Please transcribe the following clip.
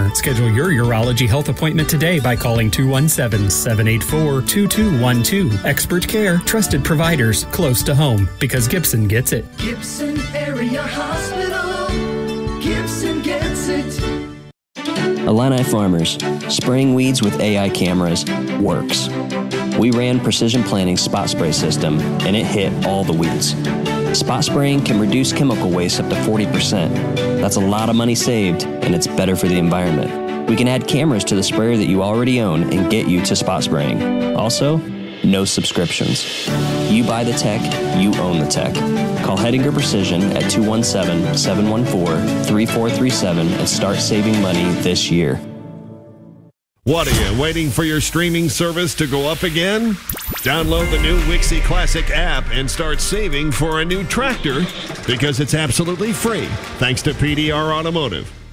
Center. Schedule your urology health appointment today by calling 217-784-2212. Expert care, trusted providers, close to home, because Gibson gets it. Gibson Area Hospital. Gibson gets it. Illini Farmers, spraying weeds with AI cameras works. We ran Precision Planting's spot spray system, and it hit all the weeds. Spot spraying can reduce chemical waste up to 40%. That's a lot of money saved, and it's better for the environment. We can add cameras to the sprayer that you already own and get you to spot spraying. Also, no subscriptions. You buy the tech, you own the tech. Call Hettinger Precision at 217-714-3437 and start saving money this year. What are you, waiting for your streaming service to go up again? Download the new Wixie Classic app and start saving for a new tractor because it's absolutely free, thanks to PDR Automotive.